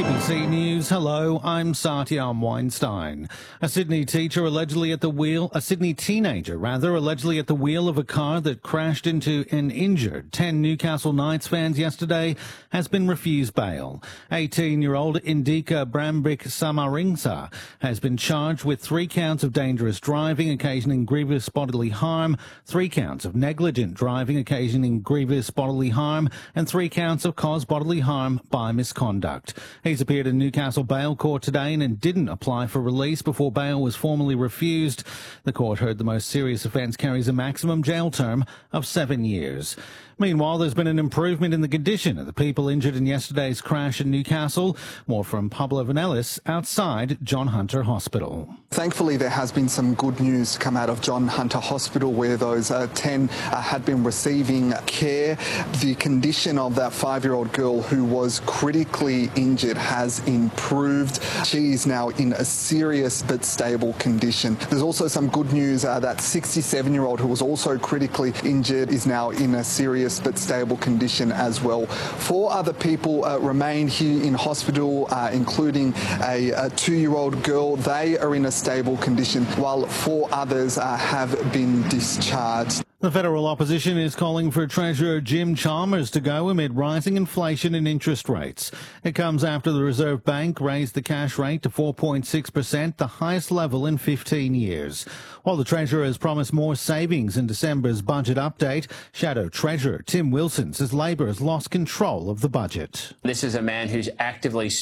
ABC News, hello, I'm Satyam Weinstein. A Sydney teenager allegedly at the wheel of a car that crashed into and injured 10 Newcastle Knights fans yesterday has been refused bail. 18-year-old Indika Brambik Samaringsa has been charged with 3 counts of dangerous driving occasioning grievous bodily harm, 3 counts of negligent driving occasioning grievous bodily harm, and 3 counts of cause bodily harm by misconduct. He's appeared in Newcastle Bail Court today and didn't apply for release before bail was formally refused. The court heard the most serious offence carries a maximum jail term of 7 years. Meanwhile, there's been an improvement in the condition of the people injured in yesterday's crash in Newcastle. More from Pablo Vanellis outside John Hunter Hospital. Thankfully, there has been some good news come out of John Hunter Hospital where those 10 had been receiving care. The condition of that 5-year-old girl who was critically injured has improved. She is now in a serious but stable condition. There's also some good news that 67-year-old who was also critically injured is now in a serious but stable condition as well. 4 other people remain here in hospital, including a 2-year-old girl. They are in a stable condition, while 4 others have been discharged. The federal opposition is calling for Treasurer Jim Chalmers to go amid rising inflation and interest rates. It comes after the Reserve Bank raised the cash rate to 4.6%, the highest level in 15 years. While the Treasurer has promised more savings in December's budget update, Shadow Treasurer Tim Wilson says Labor has lost control of the budget. This is a man who's actively